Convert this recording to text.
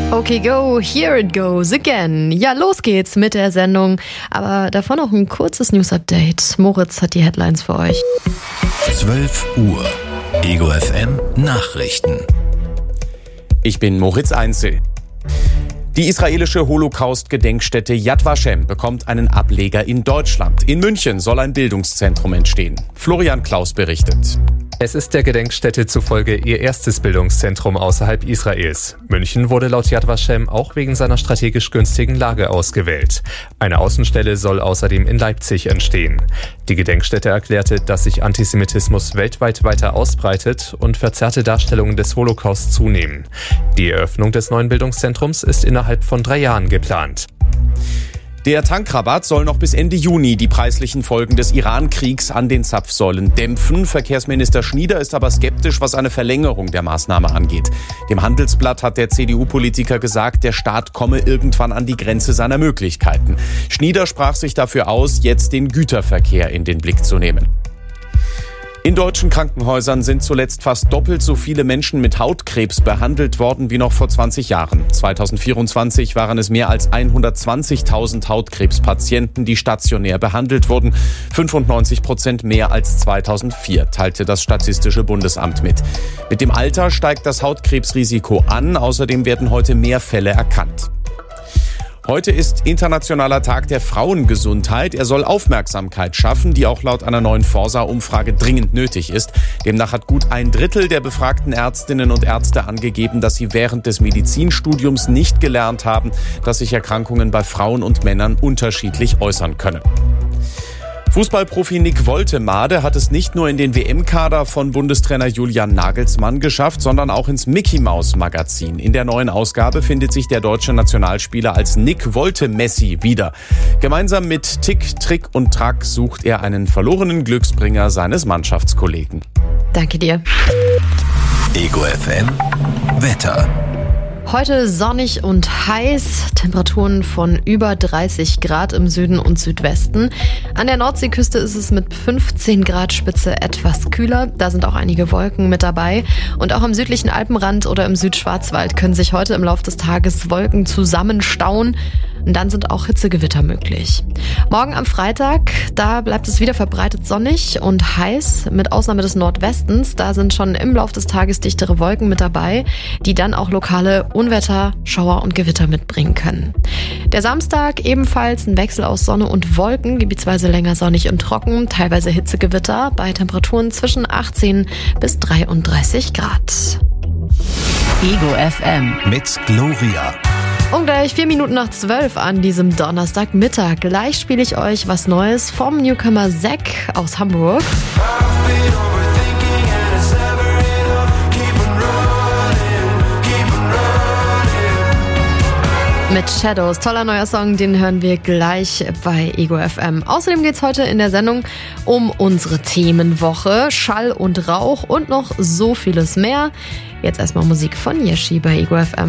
Okay, go, here it goes again. Ja, los geht's mit der Sendung. Aber davor noch ein kurzes News-Update. Moritz hat die Headlines für euch. 12 Uhr. Ego FM Nachrichten. Ich bin Moritz Einzel. Die israelische Holocaust-Gedenkstätte Yad Vashem bekommt einen Ableger in Deutschland. In München soll ein Bildungszentrum entstehen. Florian Klaus berichtet. Es ist der Gedenkstätte zufolge ihr erstes Bildungszentrum außerhalb Israels. München wurde laut Yad Vashem auch wegen seiner strategisch günstigen Lage ausgewählt. Eine Außenstelle soll außerdem in Leipzig entstehen. Die Gedenkstätte erklärte, dass sich Antisemitismus weltweit weiter ausbreitet und verzerrte Darstellungen des Holocaust zunehmen. Die Eröffnung des neuen Bildungszentrums ist innerhalb von 3 Jahren geplant. Der Tankrabatt soll noch bis Ende Juni die preislichen Folgen des Iran-Kriegs an den Zapfsäulen dämpfen. Verkehrsminister Schnieder ist aber skeptisch, was eine Verlängerung der Maßnahme angeht. Dem Handelsblatt hat der CDU-Politiker gesagt, der Staat komme irgendwann an die Grenze seiner Möglichkeiten. Schnieder sprach sich dafür aus, jetzt den Güterverkehr in den Blick zu nehmen. In deutschen Krankenhäusern sind zuletzt fast doppelt so viele Menschen mit Hautkrebs behandelt worden wie noch vor 20 Jahren. 2024 waren es mehr als 120.000 Hautkrebspatienten, die stationär behandelt wurden. 95% mehr als 2004, teilte das Statistische Bundesamt mit. Mit dem Alter steigt das Hautkrebsrisiko an. Außerdem werden heute mehr Fälle erkannt. Heute ist Internationaler Tag der Frauengesundheit. Er soll Aufmerksamkeit schaffen, die auch laut einer neuen Forsa-Umfrage dringend nötig ist. Demnach hat gut 1/3 der befragten Ärztinnen und Ärzte angegeben, dass sie während des Medizinstudiums nicht gelernt haben, dass sich Erkrankungen bei Frauen und Männern unterschiedlich äußern können. Fußballprofi Nick Woltemade hat es nicht nur in den WM-Kader von Bundestrainer Julian Nagelsmann geschafft, sondern auch ins Mickey-Maus-Magazin. In der neuen Ausgabe findet sich der deutsche Nationalspieler als Nick Wolte-Messi wieder. Gemeinsam mit Tick, Trick und Track sucht er einen verlorenen Glücksbringer seines Mannschaftskollegen. Danke dir. Ego FM Wetter. Heute sonnig und heiß, Temperaturen von über 30 Grad im Süden und Südwesten. An der Nordseeküste ist es mit 15 Grad Spitze etwas kühler, da sind auch einige Wolken mit dabei. Und auch am südlichen Alpenrand oder im Südschwarzwald können sich heute im Laufe des Tages Wolken zusammenstauen. Und dann sind auch Hitzegewitter möglich. Morgen am Freitag, da bleibt es wieder verbreitet sonnig und heiß, mit Ausnahme des Nordwestens. Da sind schon im Laufe des Tages dichtere Wolken mit dabei, die dann auch lokale Unwetter, Schauer und Gewitter mitbringen können. Der Samstag ebenfalls ein Wechsel aus Sonne und Wolken, gebietsweise länger sonnig und trocken, teilweise Hitzegewitter bei Temperaturen zwischen 18 bis 33 Grad. Ego FM Mit Gloria. Und gleich 4 Minuten nach 12 an diesem Donnerstagmittag. Gleich spiele ich euch was Neues vom Newcomer Zack aus Hamburg. Mit Shadows. Toller neuer Song, den hören wir gleich bei Ego FM. Außerdem geht's heute in der Sendung um unsere Themenwoche, Schall und Rauch und noch so vieles mehr. Jetzt erstmal Musik von Yeshi bei Ego FM.